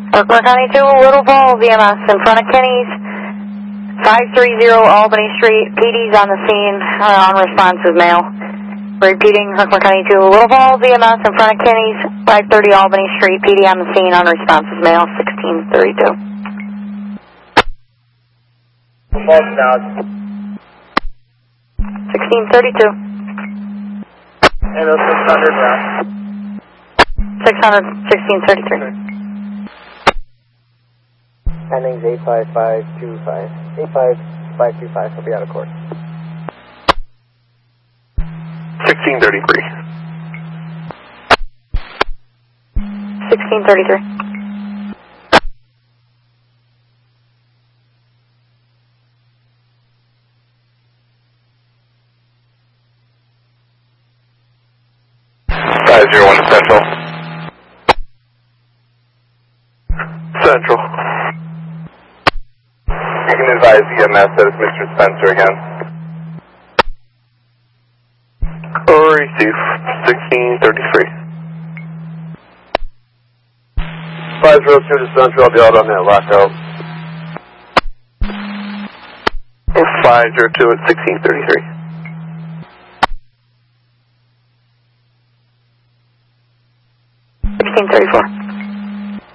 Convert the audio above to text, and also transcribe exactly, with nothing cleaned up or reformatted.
Park County two, Little Falls, E M S in front of Kenny's, five thirty Albany Street. P D's on the scene, uh, unresponsive male. Repeating, Park County two, Little Falls, E M S in front of Kenny's, five thirty Albany Street. P D on the scene, unresponsive male, sixteen thirty-two. Falls now. sixteen thirty-two. And those six hundred now. six hundred, sixteen thirty-three. Endings eight five five two five. eight five five two five, I'll be out of court. sixteen thirty-three. sixteen thirty-three. five zero one Central. Central. You can advise E M S that it's Mister Spencer again. Or receive sixteen thirty-three. five zero two to Central, I'll be out on that lockout. five zero two at sixteen thirty-three.